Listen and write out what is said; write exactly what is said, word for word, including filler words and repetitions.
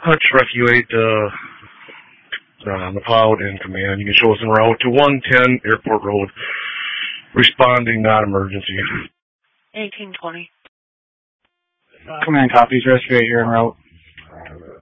Arch Rescue eight, uh, uh, the pilot in command. You can show us en route to one ten Airport Road. Responding, not emergency. eighteen twenty. Command copies, Rescue eight here en route.